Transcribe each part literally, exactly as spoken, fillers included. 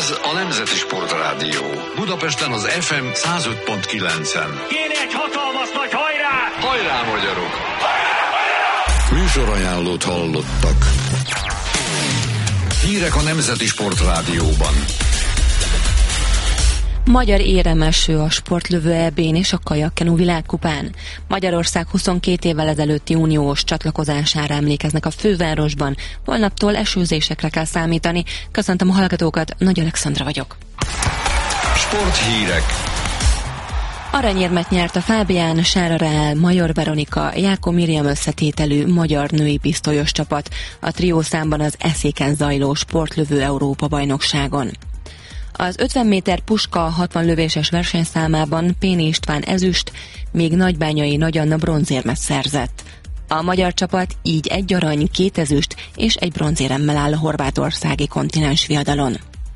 Ez a Nemzeti Sportrádió. Budapesten az ef em száz öt pont kilencen. Kéne egy hatalmas nagy hajrá! Hajrá, magyarok! Műsorajánlót hallottak. Hírek a Nemzeti Sportrádióban. Magyar éremeső a sportlövő é bén és a kajakkenu világkupán. Magyarország huszonkét évvel ezelőtti uniós csatlakozására emlékeznek a fővárosban. Holnaptól esőzésekre kell számítani. Köszöntöm a hallgatókat, Nagy Alexandra vagyok. Sporthírek. Aranyérmet nyert a Fábián, Sára Rahel, Major Veronika, Jákó Miriam összetételű magyar női pisztolyos csapat a triószámban az Eszéken zajló sportlövő Európa-bajnokságon. Az ötven méter puska hatvan lövéses versenyszámában Péni István ezüst, még Nagybányai Nagy Anna bronzérmet szerzett. A magyar csapat így egy arany, két ezüst és egy bronzéremmel áll a horvátországi kontinens viadalon.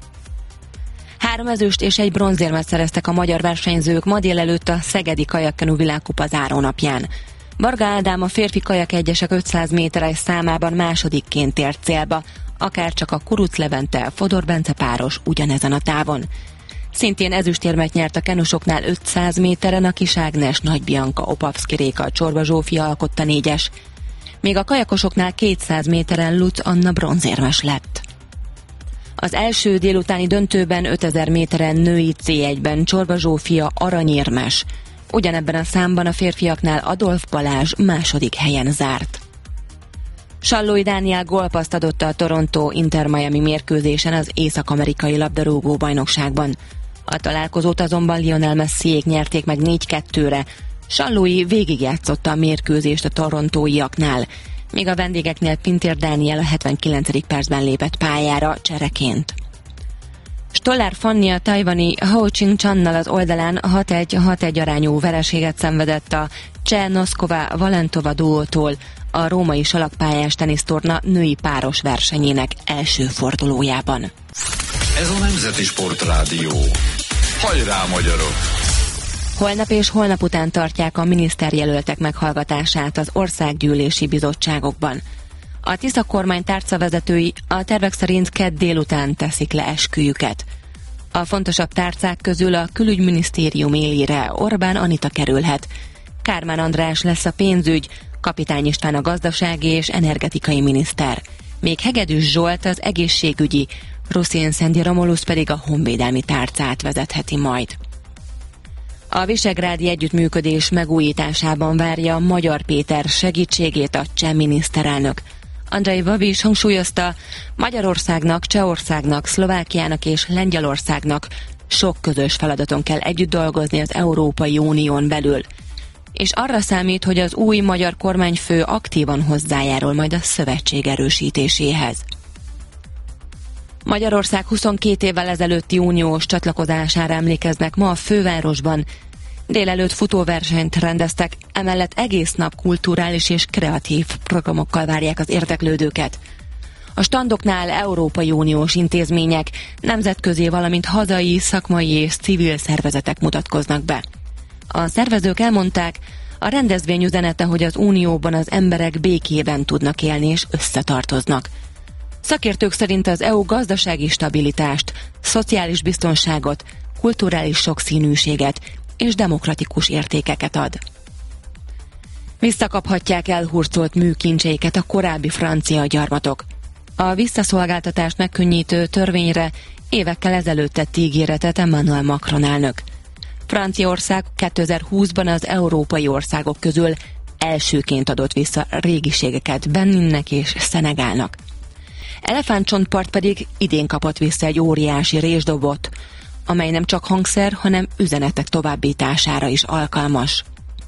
Három ezüst és egy bronzérmet szereztek a magyar versenyzők ma délelőtt a Szegedi Kajakkenu világkupa zárónapján. Varga Ádám a férfi kajak egyesek ötszáz méteres számában másodikként ért célba, akárcsak a Kuruc Levente, Fodor Bence páros ugyanezen a távon. Szintén ezüstérmet nyert a kenusoknál ötszáz méteren a Kis Ágnes, Nagy Bianca, Opavszki Réka, Csorba Zsófia alkotta négyes, míg a kajakosoknál kétszáz méteren Lutz Anna bronzérmes lett. Az első délutáni döntőben ötezer méteren női cé egyben Csorba Zsófia aranyérmes, ugyanebben a számban a férfiaknál Adolf Balázs második helyen zárt. Sallói Dániel gólpasszt adott a Toronto Inter Miami mérkőzésen az észak-amerikai labdarúgó bajnokságban. A találkozót azonban Lionel Messiék nyerték meg négy kettőre. Sallói végigjátszotta a mérkőzést a torontóiaknál, míg a vendégeknél Pintér Dániel a hetvenkilencedik percben lépett pályára csereként. Stollár Fanni a tajvani Ho Ching Channal az oldalán hat egy hat egy arányú vereséget szenvedett a Cseh Noszkova Valentova duótól a római salakpályás tenisztorna női páros versenyének első fordulójában. Ez a Nemzeti Sportrádió. Hajrá, magyarok! Holnap és holnap után tartják a miniszterjelöltek meghallgatását az országgyűlési bizottságokban. A Tisza kormány tárcavezetői a tervek szerint kedd délután teszik le esküjüket. A fontosabb tárcák közül a külügyminisztérium élére Orbán Anita kerülhet. Kármán András lesz a pénzügy, Kapitány István a gazdasági és energetikai miniszter. Még Hegedűs Zsolt az egészségügyi, Ruszén Szendi Romulusz pedig a honvédelmi tárcát vezetheti majd. A visegrádi együttműködés megújításában várja Magyar Péter segítségét a cseh miniszterelnök. Andrej Babiš hangsúlyozta, Magyarországnak, Csehországnak, Szlovákiának és Lengyelországnak sok közös feladaton kell együtt dolgozni az Európai Unión belül, és arra számít, hogy az új magyar kormányfő aktívan hozzájárul majd a szövetség erősítéséhez. Magyarország huszonkét évvel ezelőtti uniós csatlakozására emlékeznek ma a fővárosban. Délelőtt futóversenyt rendeztek, emellett egész nap kulturális és kreatív programokkal várják az érdeklődőket. A standoknál Európai Uniós intézmények, nemzetközi, valamint hazai, szakmai és civil szervezetek mutatkoznak be. A szervezők elmondták, a rendezvény üzenete, hogy az Unióban az emberek békében tudnak élni és összetartoznak. Szakértők szerint az é u gazdasági stabilitást, szociális biztonságot, kulturális sokszínűséget és demokratikus értékeket ad. Visszakaphatják elhurcolt műkincseiket a korábbi francia gyarmatok. A visszaszolgáltatást megkönnyítő törvényre évekkel ezelőtt tett ígéretet Emmanuel Macron elnök. Franciaország kétezer-húszban az európai országok közül elsőként adott vissza régiségeket Beninnek és Szenegálnak. Elefántcsontpart pedig idén kapott vissza egy óriási résdobot, amely nem csak hangszer, hanem üzenetek továbbítására is alkalmas.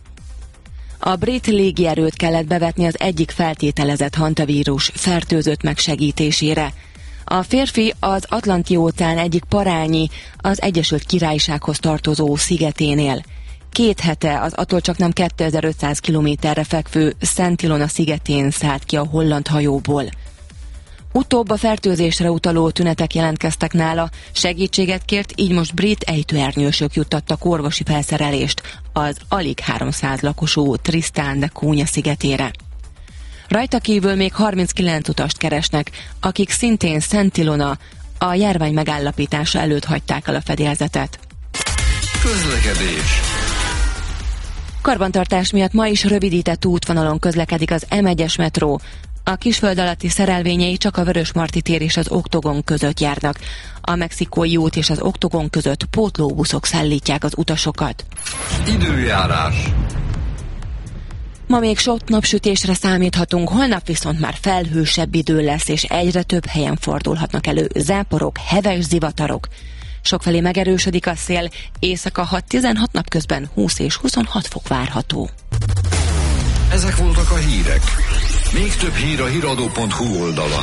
A brit légierőt kellett bevetni az egyik feltételezett hantavírus fertőzött megsegítésére. A férfi az Atlanti-óceán egyik parányi, az Egyesült Királysághoz tartozó szigeténél. Két hete az attól csaknem kétezer-ötszáz kilométerre fekvő Szent Ilona szigetén szállt ki a holland hajóból. Utóbb a fertőzésre utaló tünetek jelentkeztek nála, segítséget kért, így most brit ejtőernyősök juttattak orvosi felszerelést az alig háromszáz lakosú Tristan de Cunha szigetére. Rajta kívül még harminckilenc utast keresnek, akik szintén Szent Ilona, A járvány megállapítása előtt hagyták el a fedélzetet. Közlekedés. Karbantartás miatt ma is rövidített útvonalon közlekedik az em egyes metró. A Kisföld alatti szerelvényei csak a Vörösmarty tér és az Oktogon között járnak. A Mexikói út és az Oktogon között pótlóbuszok szállítják az utasokat. Időjárás. Ma még sok napsütésre számíthatunk, holnap viszont már felhősebb idő lesz, és egyre több helyen fordulhatnak elő záporok, heves zivatarok. Sokfelé megerősödik a szél, éjszaka hat-tizenhat, napközben húsz és huszonhat fok várható. Ezek voltak a hírek. Még több hír a híradó pont hu oldalon.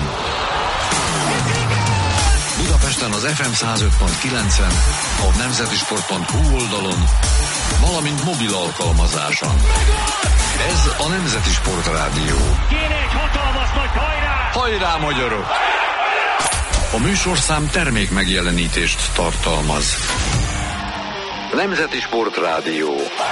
Budapesten az ef em száz öt pont kilencen, a nemzetisport pont hu oldalon, valamint mobil alkalmazáson. Ez a Nemzeti Sport Rádió. Kéne egy hatalmas nagy hajrá! Hajrá, magyarok! A műsorszám termék megjelenítést tartalmaz. Nemzeti Sport Rádió.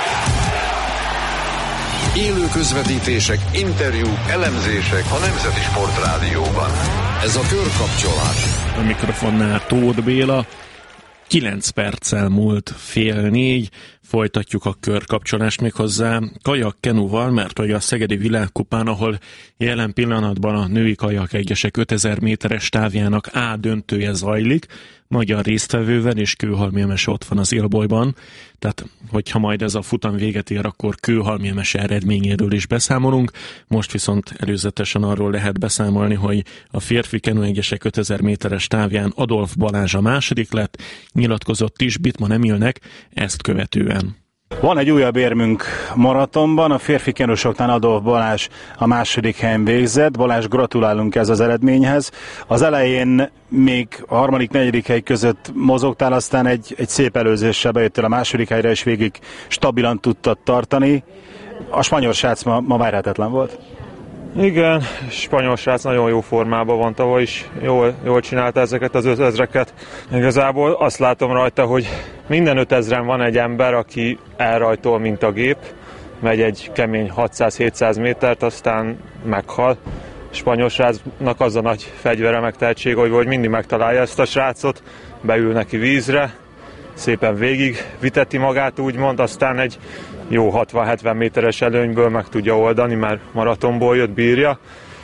Élő közvetítések, interjúk, elemzések a Nemzeti Sport Rádióban. Ez a körkapcsolás. A mikrofonnál Tóth Béla. kilenc perccel múlt fél négy. Folytatjuk a körkapcsolást méghozzá kajak kenuval, mert hogy a Szegedi Világkupán, ahol jelen pillanatban a női kajak egyesek ötezer méteres távjának A döntője zajlik, magyar résztvevővel, és Kőhalmi Emese ott van az élbolyban. Tehát, hogyha majd ez a futam véget ér, akkor Kőhalmi Emese eredményéről is beszámolunk. Most viszont előzetesen arról lehet beszámolni, hogy a férfi kenu egyesek ötezer méteres távján Adolf Balázs a második lett, nyilatkozott is Bittmann Emilnek ezt követően. Van egy újabb érmünk maratonban, a férfi kenusoknál Adolf Balázs a második helyen végzett. Balázs, gratulálunk ez az eredményhez. Az elején még a harmadik, negyedik hely között mozogtál, aztán egy, egy szép előzéssel bejöttél a második helyre, és végig stabilan tudtad tartani. A spanyol srác ma, ma várhatatlan volt. Igen, spanyol srác nagyon jó formában van, tavaly is jól, jól csinálta ezeket az ötezreket. Igazából azt látom rajta, hogy minden ötezren van egy ember, aki elrajtol, mint a gép, megy egy kemény hatszáz-hétszáz métert, aztán meghal. A spanyol srácnak az a nagy fegyvere, meg tehetség, hogy mindig megtalálja ezt a srácot, beül neki vízre, szépen végig viteti magát, úgymond, aztán egy jó hatvan-hetven méteres előnyből meg tudja oldani, mert maratonból jött, bírja.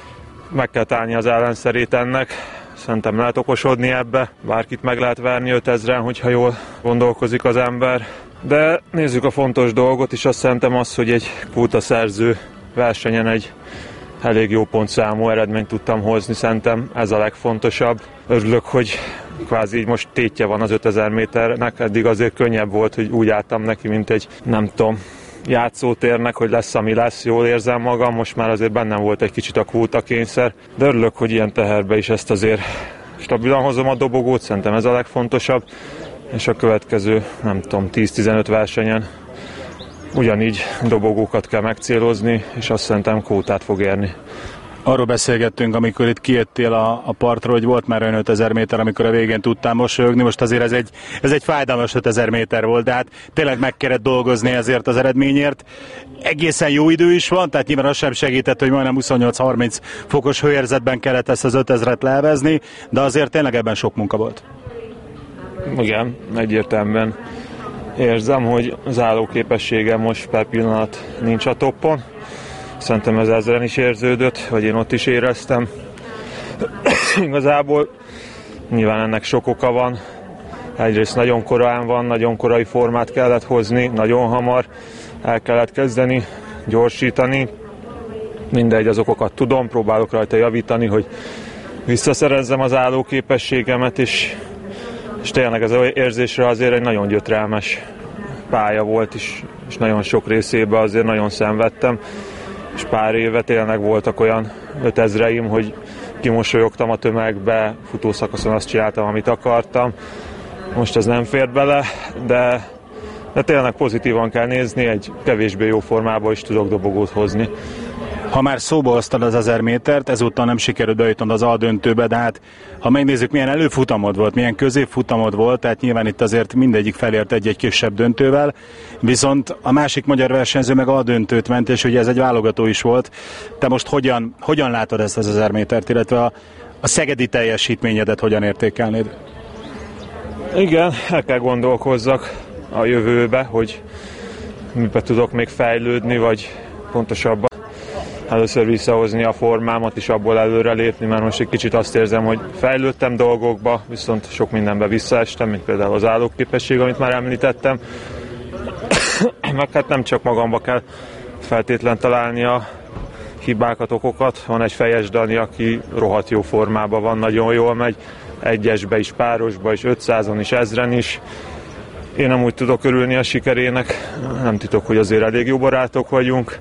Meg kell találni az ellenszerét ennek. Szerintem lehet okosodni ebbe. Bárkit meg lehet verni ötezren, hogyha jól gondolkozik az ember. De nézzük a fontos dolgot, és azt szerintem az, hogy egy kvótaszerző versenyen egy elég jó pontszámú eredményt tudtam hozni. Szerintem ez a legfontosabb. Örülök, hogy kvázi így most tétje van az ötezer méternek, eddig azért könnyebb volt, hogy úgy álltam neki, mint egy, nem tudom, játszótérnek, hogy lesz, ami lesz, jól érzem magam, most már azért bennem volt egy kicsit a kvótakényszer, de örülök, hogy ilyen teherbe is ezt azért stabilan hozom a dobogót, szerintem ez a legfontosabb, és a következő, nem tudom, tíz-tizenöt versenyen ugyanígy dobogókat kell megcélozni, és azt szerintem kvótát fog érni. Arról beszélgettünk, amikor itt kijöttél a, a partról, hogy volt már olyan ötezer méter, amikor a végén tudtál mosolyogni, most azért ez egy, ez egy fájdalmas ötezer méter volt, de hát tényleg meg kellett dolgozni ezért az eredményért. Egészen jó idő is van, tehát nyilván az sem segített, hogy majdnem huszonnyolc-harminc fokos hőérzetben kellett ezt az ötezret levezni, de azért tényleg ebben sok munka volt. Igen, egyértelműen érzem, hogy az állóképességem most per pillanat nincs a toppon. Szerintem ez ezren is érződött, vagy én ott is éreztem. Igazából nyilván ennek sok oka van. Egyrészt nagyon korán van, nagyon korai formát kellett hozni, nagyon hamar el kellett kezdeni, gyorsítani. Mindegy, az okokat tudom, próbálok rajta javítani, hogy visszaszerezzem az állóképességemet, és, és tényleg ez az érzésre azért egy nagyon gyötrelmes pálya volt, és, és nagyon sok részében azért nagyon szenvedtem. És pár éve tényleg voltak olyan ötezreim, hogy kimosolyogtam a tömegbe, futószakaszon azt csináltam, amit akartam. Most ez nem fér bele, de, de tényleg pozitívan kell nézni, egy kevésbé jó formában is tudok dobogót hozni. Ha már szóba hoztad az ezer métert, ezúttal nem sikerült bejutnod az A döntőbe, de hát ha megnézzük, milyen előfutamod volt, milyen középfutamod volt, tehát nyilván itt azért mindegyik felért egy-egy kisebb döntővel, viszont a másik magyar versenyző meg A döntőt ment, és ugye ez egy válogató is volt. Te most hogyan, hogyan látod ezt az ezer métert, illetve a, A szegedi teljesítményedet hogyan értékelnéd? Igen, el kell gondolkozzak a jövőbe, hogy miben tudok még fejlődni, vagy pontosabban először visszahozni a formámat és abból előre lépni, mert most egy kicsit azt érzem, hogy fejlődtem dolgokba, viszont sok mindenbe visszaestem, mint például az állóképesség, amit már említettem. Meg hát nem csak magamba kell feltétlen találni a hibákat, okokat. Van egy Fejes Dani, aki rohadt jó formában van, nagyon jól megy, egyesbe is, párosba is, ötszázon is, ezren is. Én nem úgy tudok örülni a sikerének, nem titok, hogy azért elég jó barátok vagyunk.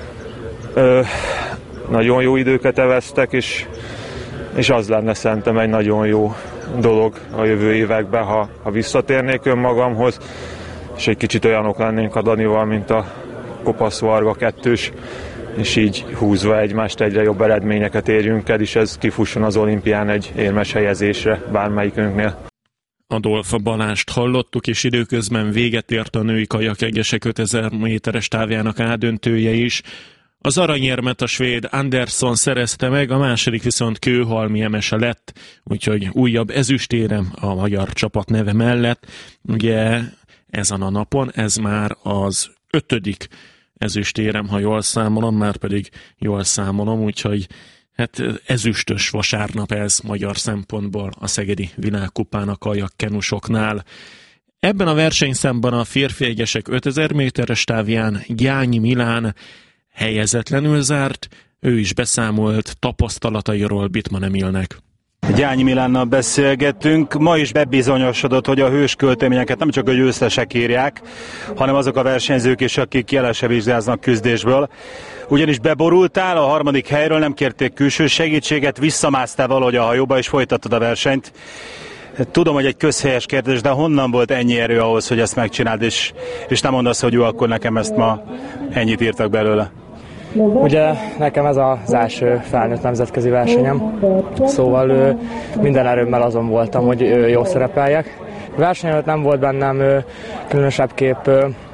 Ö, nagyon jó időket eveztek, és, és az lenne szerintem egy nagyon jó dolog a jövő években, ha, ha visszatérnék önmagamhoz, és egy kicsit olyanok lennénk a Danival, mint a Kopasz Varga kettős, és így húzva egymást egyre jobb eredményeket érjünk el, és ez kifusson az olimpián egy érmes helyezésre bármelyikünknél. Adolf Balást hallottuk, és időközben véget ért a női kajakeggesek ötezer méteres távjának ádöntője is. Az aranyérmet a svéd Andersson szerezte meg, a második viszont Kőhalmi Emese lett, úgyhogy újabb ezüstérem a magyar csapat neve mellett. Ugye ezen a napon ez már az ötödik ezüstérem, ha jól számolom, már pedig jól számolom, úgyhogy hát ezüstös vasárnap ez magyar szempontból a szegedi világkupán a kajakkenusoknál. Ebben a versenyszámban a férfi eggesek ötezer méteres távján Gyányi Milán helyezetlenül zárt, ő is beszámolt tapasztalatairól Bittmann Emilnek. Gyányi Milánnal beszélgettünk, ma is bebizonyosodott, hogy a hős költeményeket nem csak a győztesek írják, hanem azok a versenyzők is, akik jelese vizsgáznak küzdésből. Ugyanis beborultál, a harmadik helyről nem kérték külső segítséget, visszamásztál valahogy a hajóba és folytattad a versenyt. Tudom, hogy egy közhelyes kérdés, de honnan volt ennyi erő ahhoz, hogy ezt megcsináld, és, és nem mondasz, hogy jó, akkor nekem ezt ma ennyit írtak belőle? Ugye nekem ez az első felnőtt nemzetközi versenyem, szóval minden erőmmel azon voltam, hogy jól szerepeljek. A verseny előtt nem volt bennem különösebbképp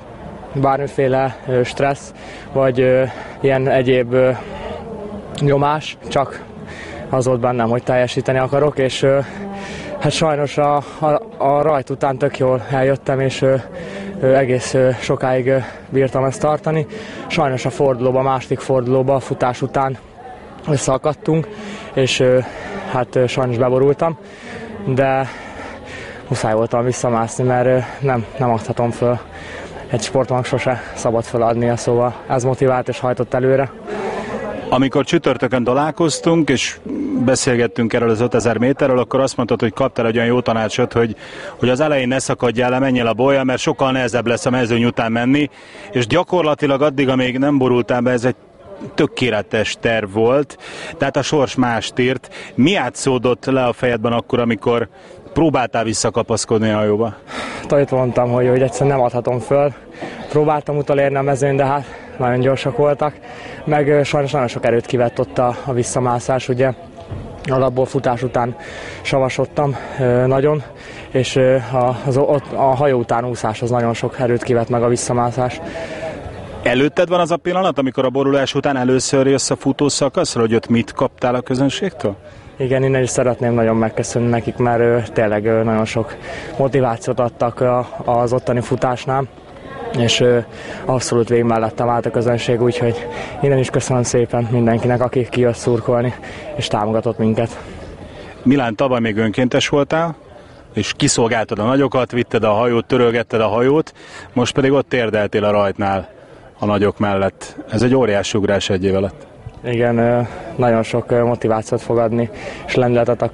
bármiféle stressz, vagy ilyen egyéb nyomás, csak az volt bennem, hogy teljesíteni akarok, és hát sajnos a, a, a rajt után tök jól eljöttem, és egész sokáig bírtam ezt tartani. Sajnos a fordulóba, a második fordulóba, a futás után összeakadtunk, és hát sajnos beborultam, de muszáj voltam visszamászni, mert nem, nem adhatom föl. Egy sportolónak sose szabad feladnia, szóval ez motivált és hajtott előre. Amikor csütörtökön találkoztunk, és beszélgettünk erről az ötezer méterről, akkor azt mondtad, hogy kaptál egy olyan jó tanácsot, hogy, hogy az elején ne szakadjál le, menjél a bolya, mert sokkal nehezebb lesz a mezőny után menni, és gyakorlatilag addig, amíg nem borultál be, ez egy tökéletes terv volt, tehát a sors mást írt. Mi átszódott le a fejedben akkor, amikor próbáltál visszakapaszkodni a hajóba? Itt mondtam, hogy, hogy egyszerűen nem adhatom föl. Próbáltam utolérni a mezőn, de hát nagyon gyorsak voltak, meg sajnos nagyon sok erőt kivett ott a, a visszamászás, ugye alapból futás után savasodtam nagyon, és a, az, a hajó után úszás az nagyon sok erőt kivett meg a visszamászás. Előtted van az a pillanat, amikor a borulás után először jössz a futószakaszra, hogy ott mit kaptál a közönségtől? Igen, innen is szeretném nagyon megköszönni nekik, mert tényleg nagyon sok motivációt adtak az ottani futásnál, és abszolút végig mellettem állt a közönség, úgyhogy innen is köszönöm szépen mindenkinek, aki kijött szurkolni, és támogatott minket. Milán, tavaly még önkéntes voltál, és kiszolgáltad a nagyokat, vitted a hajót, törölgetted a hajót, most pedig ott térdeltél a rajtnál a nagyok mellett. Ez egy óriási ugrás egy év alatt. Igen, nagyon sok motivációt fog adni, és lendületet a